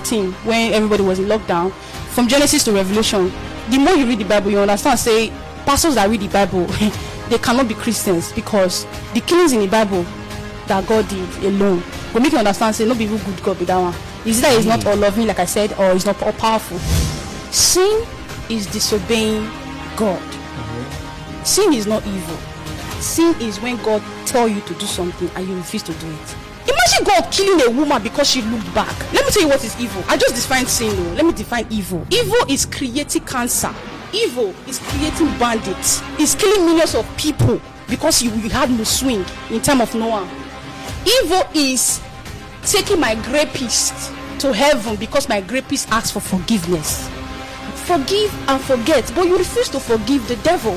COVID-19, when everybody was in lockdown, from Genesis to Revelation, the more you read the Bible, you understand, say, pastors that read the Bible, they cannot be Christians, because the killings in the Bible that God did alone will make you understand, say, no be even good God be that one. Is that he's not all loving, like I said, or he's not all powerful. Sin is disobeying God. Sin is not evil. Sin is when God tells you to do something and you refuse to do it. Imagine God killing a woman because she looked back. Let me tell you what is evil. I just defined sin though. Let me define evil. Evil is creating cancer. Evil is creating bandits. It's killing millions of people because you had no swing in time of Noah. Evil is taking my rapist to heaven because my rapist asked for forgiveness. Forgive and forget, but you refuse to forgive the devil.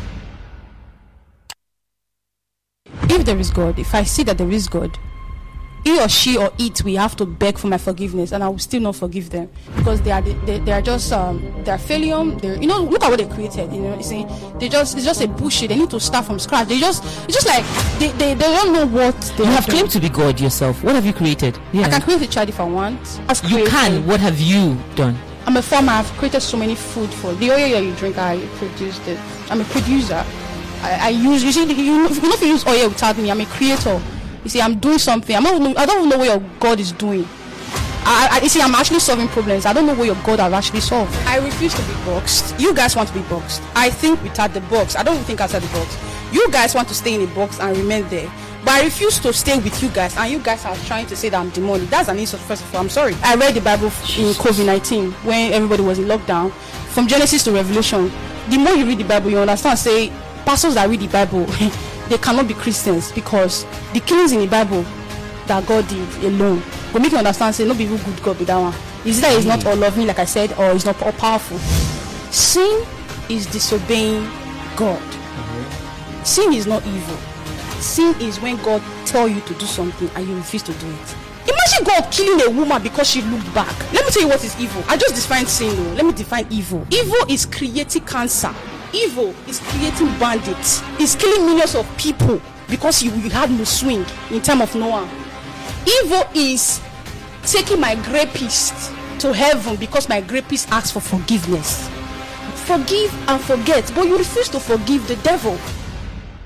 If there is God, if I see that there is God, he or she or it, we have to beg for my forgiveness, and I will still not forgive them because they are just they're failure. Look at what they created. You see, it's just a bullshit. They need to start from scratch. It's just like they don't know what they You have claimed to be God yourself. What have you created? I can create a child if I want. You can. What have you done? I'm a farmer. I've created so many food for the oil you drink. I produced it. I'm a producer. I use. You see, you not use oil without me. I'm a creator. You see, I'm doing something. I don't even know what your God is doing. You see, I'm actually solving problems. I don't know what your God has actually solved. I refuse to be boxed. You guys want to be boxed. I think without the box. I don't think outside the box. You guys want to stay in a box and remain there. But I refuse to stay with you guys, and you guys are trying to say that I'm demonic. That's an insult, first of all. I'm sorry. I read the Bible in COVID-19, when everybody was in lockdown, from Genesis to Revelation. The more you read the Bible, you understand, say, pastors that read the Bible, they cannot be Christians, because the killings in the Bible that God did alone will make you understand, say, no be even good God be that one. Is that he's not all loving, like I said, or he's not all powerful. Sin is disobeying God. Sin is not evil. Sin is when God tells you to do something and you refuse to do it. Imagine God killing a woman because she looked back. Let me tell you what is evil. I just defined sin though. Let me define evil. Evil is creating cancer. Evil is creating bandits. It's killing millions of people because you had no swing in time of Noah. Evil is taking my rapist to heaven because my rapist asked for forgiveness. Forgive and forget, but you refuse to forgive the devil.